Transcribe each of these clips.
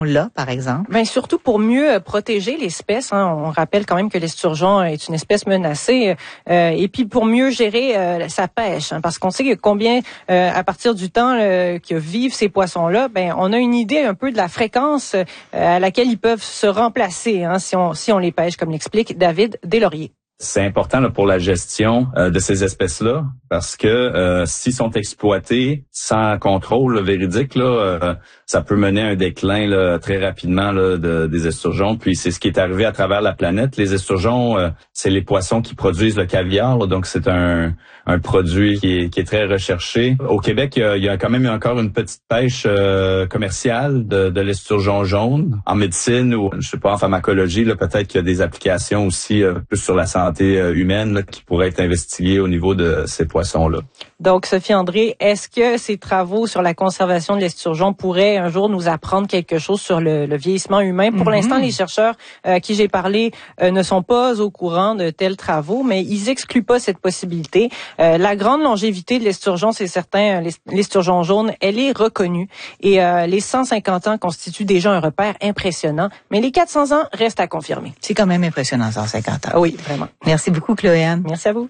là, par exemple? Ben surtout pour mieux protéger l'espèce. Hein. On rappelle quand même que l'esturgeon est une espèce menacée. Et puis pour mieux gérer sa pêche, hein, parce qu'on sait que combien, à partir du temps que vivent ces poissons-là, ben on a une idée un peu de la fréquence à laquelle ils peuvent se remplacer, hein, si on les pêche, comme l'explique David Deslauriers. C'est important là, pour la gestion de ces espèces-là parce que s'ils sont exploités sans contrôle véridique, ça peut mener à un déclin là, très rapidement là, des esturgeons. Puis c'est ce qui est arrivé à travers la planète. Les esturgeons, c'est les poissons qui produisent le caviar, là, donc c'est un produit qui est très recherché. Au Québec, il y a quand même encore une petite pêche commerciale de l'esturgeon jaune. En médecine ou je sais pas en pharmacologie, là, peut-être qu'il y a des applications aussi plus sur la santé humaine là, qui pourraient être investiguées au niveau de ces poissons-là. Donc, Sophie André, est-ce que ces travaux sur la conservation de l'esturgeon pourraient un jour nous apprendre quelque chose sur le vieillissement humain? Pour l'instant, les chercheurs à qui j'ai parlé ne sont pas au courant de tels travaux, mais ils excluent pas cette possibilité. La grande longévité de l'esturgeon, c'est certain, l'esturgeon jaune, elle est reconnue. Et les 150 ans constituent déjà un repère impressionnant, mais les 400 ans restent à confirmer. C'est quand même impressionnant, 150 ans. Oui, vraiment. Merci beaucoup, Chloé-Anne. Merci à vous.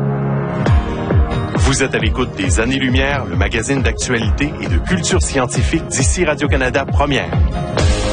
Vous êtes à l'écoute des Années-Lumière, le magazine d'actualité et de culture scientifique d'ici Radio-Canada Première.